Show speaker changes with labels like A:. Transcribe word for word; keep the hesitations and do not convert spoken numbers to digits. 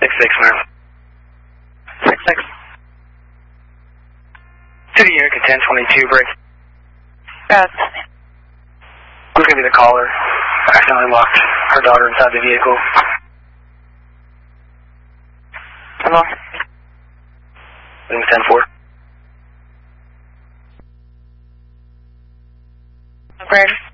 A: Six six, man.
B: Six six.
A: City unit ten twenty-two, break.
B: Got.
A: Who's gonna be the caller? Accidentally locked her daughter inside the vehicle.
B: Hello.
A: ten four.
B: Brandon.